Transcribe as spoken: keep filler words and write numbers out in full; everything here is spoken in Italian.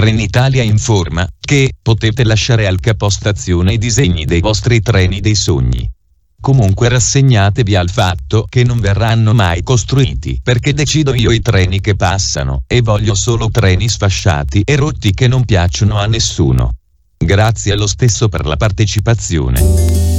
Trenitalia informa che potete lasciare al capostazione i disegni dei vostri treni dei sogni. Comunque rassegnatevi al fatto che non verranno mai costruiti, perché decido io i treni che passano, e voglio solo treni sfasciati e rotti che non piacciono a nessuno. Grazie allo stesso per la partecipazione.